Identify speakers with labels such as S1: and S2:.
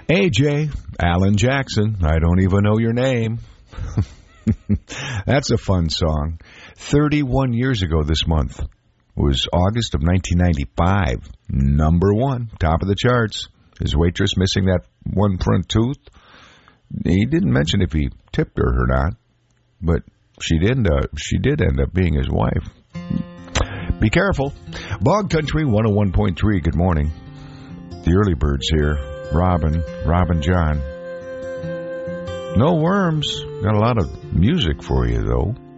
S1: AJ, Alan Jackson, I don't even know your name. That's a fun song. 31 years ago this month. It was August of 1995. Number one, top of the charts. His waitress missing that one front tooth. He didn't mention if he tipped her or not, but she did end up being his wife. Be careful. Bog Country 101.3, good morning. The early birds here. Robin John. No worms. Got a lot of music for you, though.